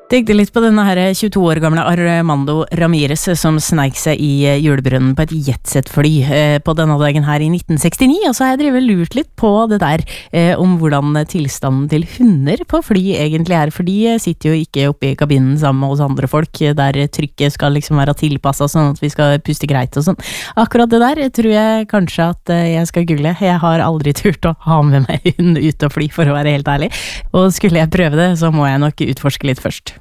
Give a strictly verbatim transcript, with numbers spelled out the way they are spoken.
Tenkte litt på denne her tjueto år gamle Armando Ramirez som sneik seg i julebrunnen på et jetset-fly på denne dagen her i nitten sekstini, og så har jeg drevet lurt litt på det der eh, om hvordan tilstanden til hunder på fly egentlig er, for de sitter jo ikke oppe i kabinen sammen med oss andre folk, der trykket skal liksom være tilpasset sånn at vi skal puste greit og sånn. Akkurat det der tror jeg kanskje at jeg skal google. Jeg har aldri turt å ha med meg hund ut og fly, for å være helt ærlig, og skulle jeg prøve det, så må jeg nok utforske litt først.